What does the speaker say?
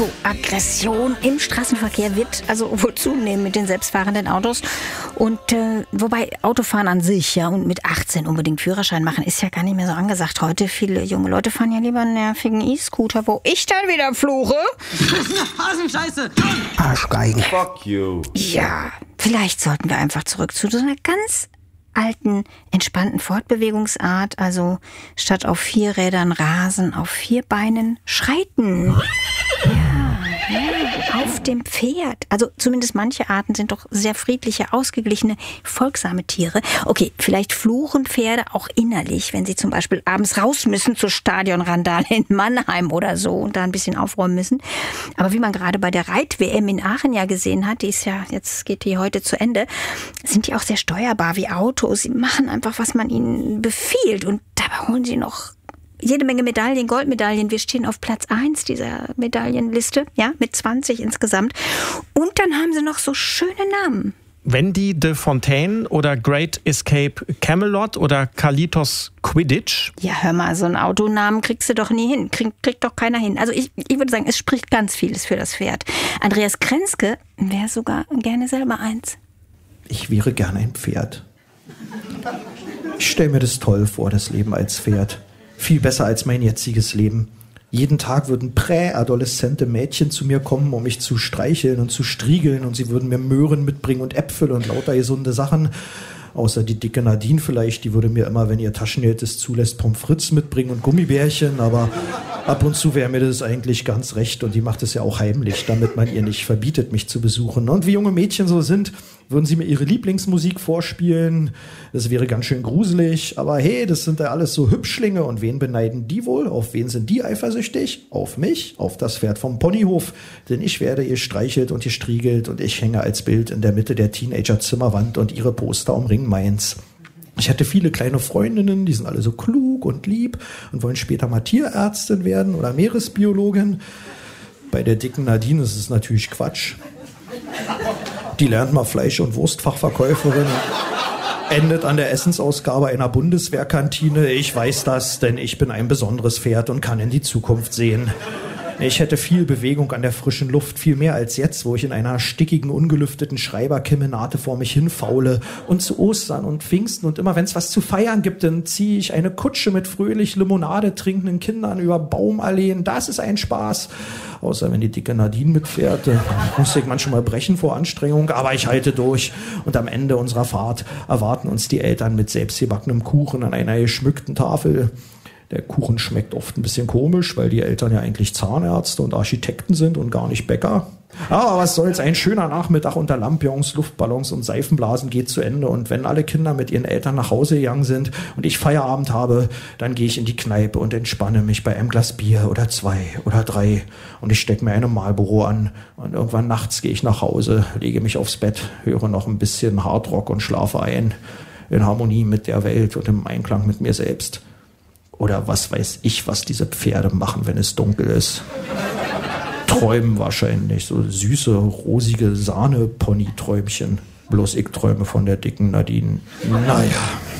Aggression im Straßenverkehr wird also wohl zunehmen mit den selbstfahrenden Autos. Und wobei Autofahren an sich, ja, und mit 18 unbedingt Führerschein machen, ist ja gar nicht mehr so angesagt heute. Viele junge Leute fahren ja lieber einen nervigen E-Scooter, wo ich dann wieder fluche. Hasenscheiße! Arschgeigen. Fuck you. Ja, vielleicht sollten wir einfach zurück zu so einer ganz alten, entspannten Fortbewegungsart. Also statt auf 4 Rädern rasen, auf 4 Beinen schreiten. Ja, auf dem Pferd. Also zumindest manche Arten sind doch sehr friedliche, ausgeglichene, folgsame Tiere. Okay, vielleicht fluchen Pferde auch innerlich, wenn sie zum Beispiel abends raus müssen zur Stadionrandale in Mannheim oder so und da ein bisschen aufräumen müssen. Aber wie man gerade bei der Reit-WM in Aachen ja gesehen hat, geht die heute zu Ende, sind die auch sehr steuerbar wie Autos. Sie machen einfach, was man ihnen befiehlt und dabei holen sie noch jede Menge Medaillen, Goldmedaillen. Wir stehen auf Platz 1 dieser Medaillenliste, ja, mit 20 insgesamt. Und dann haben sie noch so schöne Namen. Wendy de Fontaine oder Great Escape Camelot oder Carlitos Quidditch. Ja, hör mal, so einen Autonamen kriegst du doch nie hin. Kriegt doch keiner hin. Also ich würde sagen, es spricht ganz vieles für das Pferd. Andreas Kränzke wäre sogar gerne selber eins. Ich wäre gerne ein Pferd. Ich stelle mir das toll vor, das Leben als Pferd. Viel besser als mein jetziges Leben. Jeden Tag würden präadoleszente Mädchen zu mir kommen, um mich zu streicheln und zu striegeln, und sie würden mir Möhren mitbringen und Äpfel und lauter gesunde Sachen. Außer die dicke Nadine vielleicht, die würde mir immer, wenn ihr Taschengeld es zulässt, Pommes frites mitbringen und Gummibärchen, aber ab und zu wäre mir das eigentlich ganz recht, und die macht es ja auch heimlich, damit man ihr nicht verbietet, mich zu besuchen. Und wie junge Mädchen so sind, würden sie mir ihre Lieblingsmusik vorspielen. Das wäre ganz schön gruselig, aber hey, das sind ja alles so Hübschlinge, und wen beneiden die wohl? Auf wen sind die eifersüchtig? Auf mich, auf das Pferd vom Ponyhof, denn ich werde gestreichelt und gestriegelt, und ich hänge als Bild in der Mitte der Teenager-Zimmerwand, und ihre Poster umringen meins. Ich hatte viele kleine Freundinnen, die sind alle so klug und lieb und wollen später mal Tierärztin werden oder Meeresbiologin. Bei der dicken Nadine ist es natürlich Quatsch. Die lernt mal Fleisch- und Wurstfachverkäuferin, endet an der Essensausgabe einer Bundeswehrkantine. Ich weiß das, denn ich bin ein besonderes Pferd und kann in die Zukunft sehen. Ich hätte viel Bewegung an der frischen Luft, viel mehr als jetzt, wo ich in einer stickigen, ungelüfteten Schreiberkemenate vor mich hinfaule. Und zu Ostern und Pfingsten und immer, wenn es was zu feiern gibt, dann ziehe ich eine Kutsche mit fröhlich Limonade trinkenden Kindern über Baumalleen. Das ist ein Spaß. Außer wenn die dicke Nadine mitfährt, muss ich manchmal brechen vor Anstrengung, aber ich halte durch. Und am Ende unserer Fahrt erwarten uns die Eltern mit selbstgebackenem Kuchen an einer geschmückten Tafel. Der Kuchen schmeckt oft ein bisschen komisch, weil die Eltern ja eigentlich Zahnärzte und Architekten sind und gar nicht Bäcker. Aber was soll's, ein schöner Nachmittag unter Lampions, Luftballons und Seifenblasen geht zu Ende. Und wenn alle Kinder mit ihren Eltern nach Hause gegangen sind und ich Feierabend habe, dann gehe ich in die Kneipe und entspanne mich bei einem Glas Bier oder 2 oder 3. Und ich stecke mir eine Marlboro an. Und irgendwann nachts gehe ich nach Hause, lege mich aufs Bett, höre noch ein bisschen Hardrock und schlafe ein. In Harmonie mit der Welt und im Einklang mit mir selbst. Oder was weiß ich, was diese Pferde machen, wenn es dunkel ist. Träumen wahrscheinlich, so süße, rosige Sahne-Pony-Träumchen. Bloß ich träume von der dicken Nadine. Naja.